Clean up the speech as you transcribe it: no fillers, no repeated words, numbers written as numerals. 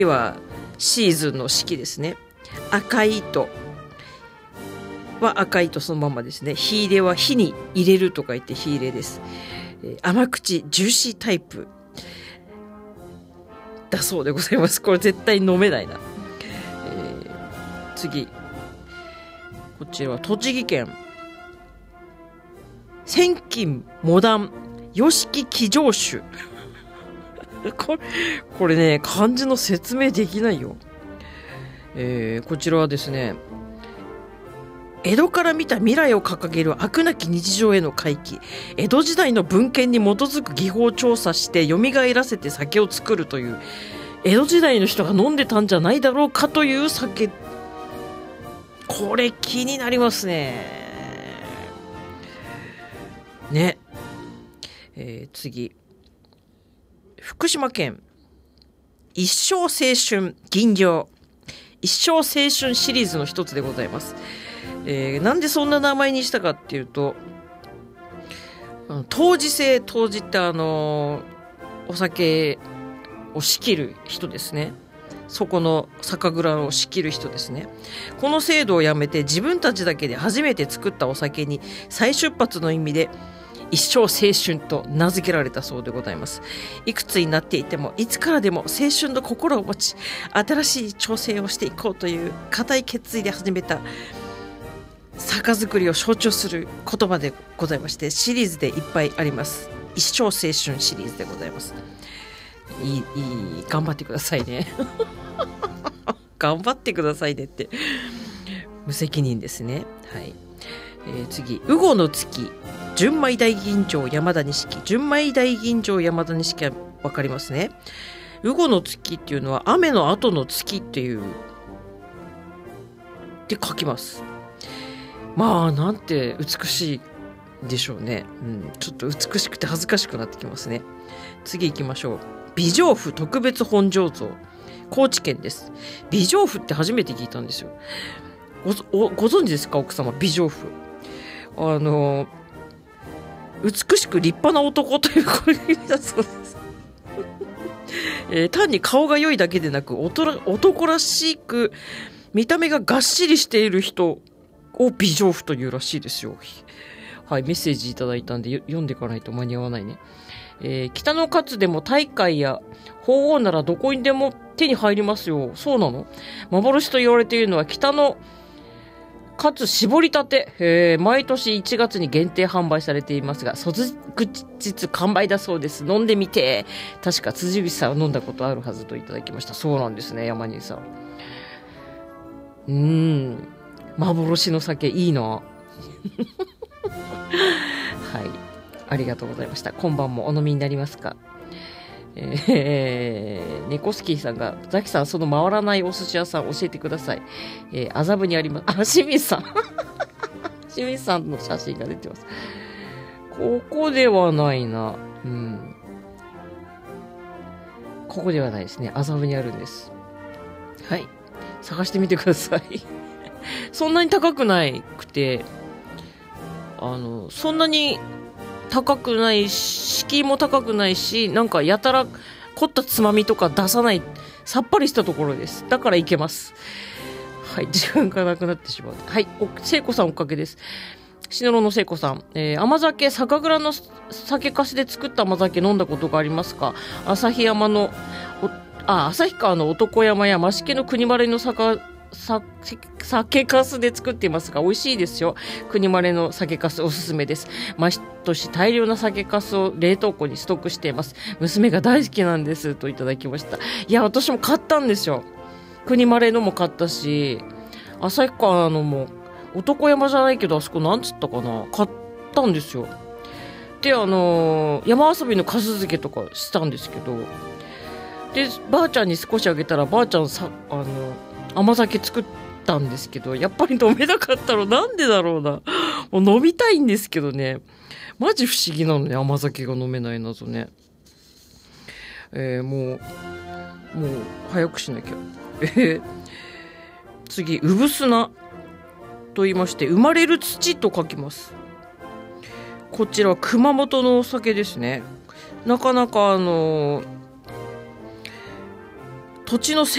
はシーズンの四季ですね。赤い糸は赤い糸そのままですね。火入れは火に入れるとか言って火入れです。甘口ジューシータイプだそうでございます。これ絶対飲めないな。次、こちらは栃木県千金モダン吉木騎乗酒これね、漢字の説明できないよ。こちらはですね、江戸から見た未来を掲げる飽くなき日常への回帰、江戸時代の文献に基づく技法を調査して蘇らせて酒を作るという、江戸時代の人が飲んでたんじゃないだろうかという酒。これ気になりますね。ね。次、福島県一生青春吟醸、一生青春シリーズの一つでございます。なんでそんな名前にしたかっていうと、杜氏制、杜氏ってお酒を仕切る人ですね。そこの酒蔵を仕切る人ですね。この制度をやめて自分たちだけで初めて作ったお酒に再出発の意味で一生青春と名付けられたそうでございます。いくつになっていてもいつからでも青春の心を持ち、新しい挑戦をしていこうという固い決意で始めた酒造りを象徴する言葉でございまして、シリーズでいっぱいあります。一生青春シリーズでございます。いい頑張ってくださいね頑張ってくださいねって無責任ですね。はい。次、羽後の月純米大吟醸山田錦。純米大吟醸山田錦は分かりますね。羽後の月っていうのは雨の後の月っていうって書きます。まあなんて美しいでしょうね。ちょっと美しくて恥ずかしくなってきますね。次行きましょう。美丈夫特別本醸造、高知県です。美丈夫って初めて聞いたんですよ。ご存知ですか、奥様。美丈夫、美しく立派な男という意味だそうです単に顔が良いだけでなく男らしく見た目ががっしりしている人を美丈夫というらしいですよ。はい、メッセージいただいたんで読んでいかないと間に合わないね。北の勝でも大会や鳳凰ならどこにでも手に入りますよ。そうなの？幻と言われているのは北の勝絞りたて、毎年1月に限定販売されていますが、即日完売だそうです。飲んでみて。確か辻口さんは飲んだことあるはずといただきました。そうなんですね、山人さん。幻の酒いいなはい、ありがとうございました。今晩もお飲みになりますか？猫スキーさんが、ザキさん、その回らないお寿司屋さん教えてください。麻布にあります。あ、清水さん。清水さんの写真が出てます。ここではないな。ここではないですね。麻布にあるんです。はい。探してみてください。そんなに高くないくて、そんなに高くないし、敷居も高くないし、なんかやたら凝ったつまみとか出さない、さっぱりしたところです。だからいけます。はい、時間がなくなってしまう。はい、聖子さんおかげです。しのろの聖子さん、甘酒、酒蔵の酒粕で作った甘酒飲んだことがありますか？旭川の男山や増毛の国丸の酒粕で作っていますが美味しいですよ。国丸の酒粕おすすめです。毎年大量な酒粕を冷凍庫にストックしています。娘が大好きなんですといただきました。いや、私も買ったんですよ。国丸のも買ったし、旭川のも男山じゃないけど、あそこなんつったかな、買ったんですよ。で、山遊びの粕漬けとかしたんですけど、でばあちゃんに少しあげたら、ばあちゃん甘酒作ったんですけど、やっぱり飲めなかったのなんでだろうな。もう飲みたいんですけどね、マジ不思議なのね、甘酒が飲めない謎ね。もう早くしなきゃ。次、うぶすなと言いまして、生まれる土と書きます。こちらは熊本のお酒ですね。なかなか土地の